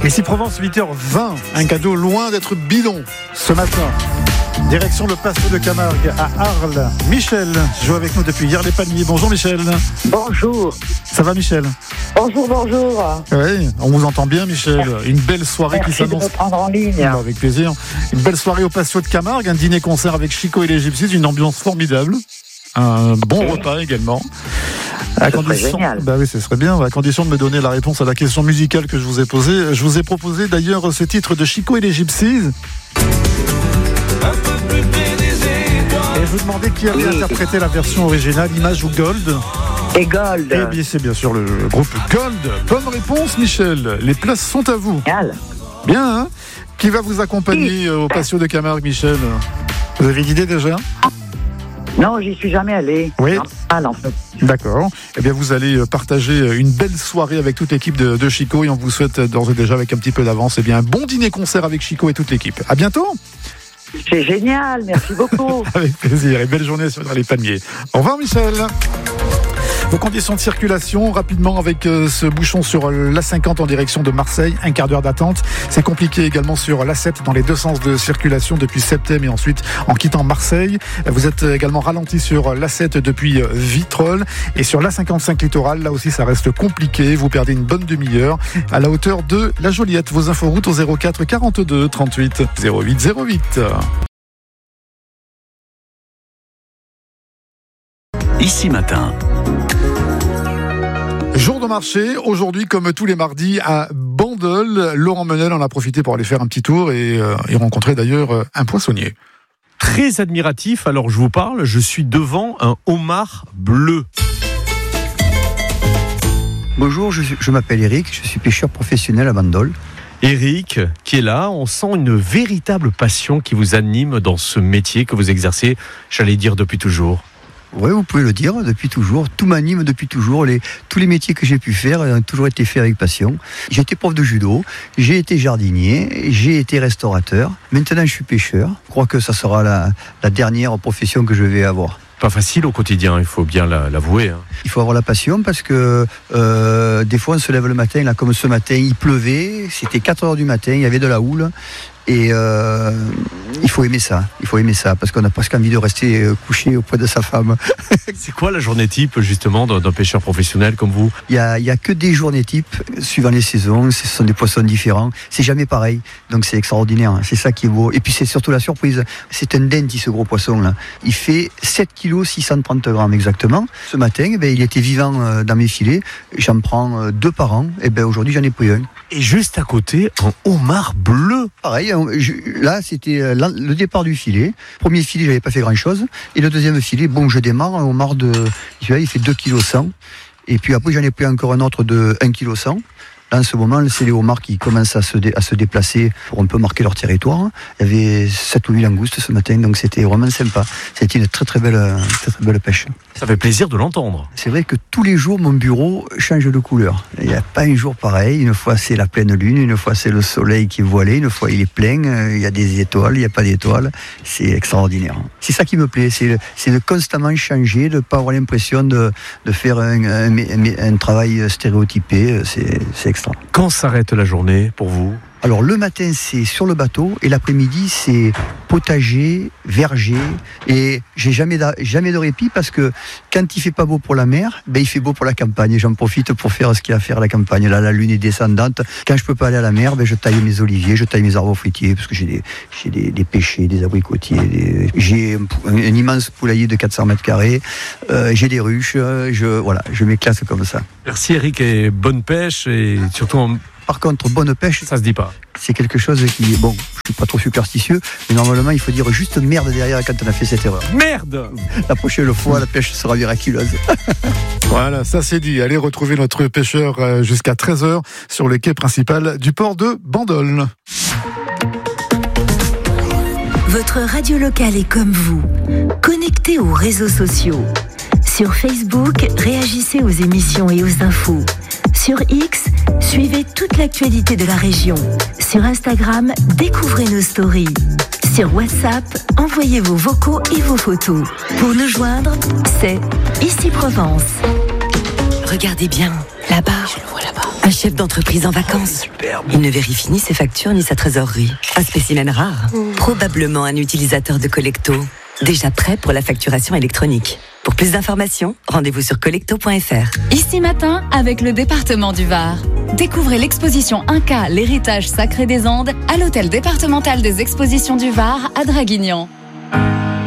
Ici Provence, 8h20, un cadeau loin d'être bidon ce matin. Direction le Passo de Camargue à Arles. Michel joue avec nous depuis hier les Palmiers. Bonjour Michel. Bonjour. Ça va Michel? Bonjour. Oui, on vous entend bien Michel. Une belle soirée qui s'annonce. Merci de me prendre en ligne. Avec plaisir. Une belle soirée au Passo de Camargue, un dîner-concert avec Chico et les Gypsies, une ambiance formidable. Un bon repas également. À condition, oui, ce serait bien. À condition de me donner la réponse à la question musicale que je vous ai posée. Je vous ai proposé d'ailleurs ce titre de Chico et les Gypsies. Et je vous demandais qui avait interprété la version originale, Image ou Gold. Et Gold. Eh bien, c'est bien sûr le groupe Gold. Bonne réponse, Michel. Les places sont à vous. Bien, hein? Qui va vous accompagner au Passo de Camargue, Michel? Vous avez une idée déjà? Non, j'y suis jamais allé. Oui. En fait. D'accord. Eh bien, vous allez partager une belle soirée avec toute l'équipe de Chico et on vous souhaite d'ores et déjà avec un petit peu d'avance, un bon dîner-concert avec Chico et toute l'équipe. À bientôt. C'est génial, merci beaucoup. Avec plaisir et belle journée sur les Palmiers. Au revoir Michel. Vos conditions de circulation, rapidement avec ce bouchon sur l'A50 en direction de Marseille, un quart d'heure d'attente. C'est compliqué également sur l'A7 dans les deux sens de circulation depuis Septem et ensuite en quittant Marseille. Vous êtes également ralenti sur l'A7 depuis Vitrolles et sur l'A55 littoral, là aussi ça reste compliqué. Vous perdez une bonne demi-heure à la hauteur de la Joliette. Vos inforoutes au 04 42 38 08 08. Ici Matin. Jour de marché, aujourd'hui comme tous les mardis à Bandol. Laurent Menel en a profité pour aller faire un petit tour et rencontrer d'ailleurs un poissonnier. Très admiratif, alors je vous parle, je suis devant un homard bleu. Bonjour, je m'appelle Eric, je suis pêcheur professionnel à Bandol. Eric, qui est là, on sent une véritable passion qui vous anime dans ce métier que vous exercez, j'allais dire depuis toujours. Oui, vous pouvez le dire, depuis toujours. Tout m'anime depuis toujours. Tous les métiers que j'ai pu faire ont toujours été faits avec passion. J'ai été prof de judo, j'ai été jardinier, j'ai été restaurateur. Maintenant, je suis pêcheur. Je crois que ça sera la dernière profession que je vais avoir. Pas facile au quotidien, il faut bien l'avouer. Hein. Il faut avoir la passion parce que des fois, on se lève le matin, là, comme ce matin, il pleuvait, c'était 4h du matin, il y avait de la houle. Et il faut aimer ça parce qu'on a presque envie de rester couché auprès de sa femme. C'est quoi la journée type justement d'un pêcheur professionnel comme vous? Il y a que des journées types suivant les saisons, ce sont des poissons différents, c'est jamais pareil, donc c'est extraordinaire, c'est ça qui est beau. Et puis c'est surtout la surprise, c'est un denti ce gros poisson là, il fait 7 kg 630 grammes exactement. Ce matin il était vivant dans mes filets, j'en prends 2 par an, et aujourd'hui j'en ai pris un. Et juste à côté, un homard bleu. Pareil, là c'était le départ du filet. Premier filet, j'avais pas fait grand chose. Et le deuxième filet, je démarre, un homard il fait 2 kg 100. Et puis après, j'en ai pris encore un autre de 1 kg 100. Là, en ce moment, c'est les homards qui commencent à se déplacer pour un peu marquer leur territoire. Il y avait 7 ou 8 langoustes ce matin, donc c'était vraiment sympa. C'était une très très belle pêche. Ça fait plaisir de l'entendre. C'est vrai que tous les jours, mon bureau change de couleur. Il n'y a pas un jour pareil. Une fois, c'est la pleine lune. Une fois, c'est le soleil qui est voilé. Une fois, il est plein. Il y a des étoiles. Il n'y a pas d'étoiles. C'est extraordinaire. C'est ça qui me plaît. C'est de constamment changer, de ne pas avoir l'impression de faire un travail stéréotypé. C'est extraordinaire. Quand s'arrête la journée pour vous? Alors le matin c'est sur le bateau et l'après-midi c'est potager, verger et j'ai jamais de répit parce que quand il fait pas beau pour la mer, il fait beau pour la campagne et j'en profite pour faire ce qu'il y a à faire à la campagne. Là la lune est descendante, quand je peux pas aller à la mer, je taille mes oliviers, je taille mes arbres fruitiers parce que j'ai des pêchers, des abricotiers, j'ai un immense poulailler de 400 mètres carrés, j'ai des ruches, je m'éclate comme ça. Merci Eric et bonne pêche et surtout Par contre, bonne pêche, ça se dit pas. C'est quelque chose qui, je suis pas trop superstitieux, mais normalement, il faut dire juste merde derrière quand on a fait cette erreur. Merde! La prochaine fois, la pêche sera miraculeuse. Voilà, ça c'est dit. Allez retrouver notre pêcheur jusqu'à 13h sur le quai principal du port de Bandol. Votre radio locale est comme vous, connectée aux réseaux sociaux. Sur Facebook, réagissez aux émissions et aux infos. Sur X, suivez toute l'actualité de la région. Sur Instagram, découvrez nos stories. Sur WhatsApp, envoyez vos vocaux et vos photos. Pour nous joindre, c'est Ici Provence. Regardez bien, là-bas. Je le vois là-bas. chef d'entreprise en vacances. Il ne vérifie ni ses factures ni sa trésorerie. Un spécimen rare. Probablement un utilisateur de Collecto. Déjà prêt pour la facturation électronique. Pour plus d'informations, rendez-vous sur collecto.fr. Ici Matin, avec le département du Var. Découvrez l'exposition Inca, l'héritage sacré des Andes, à l'hôtel départemental des expositions du Var à Draguignan.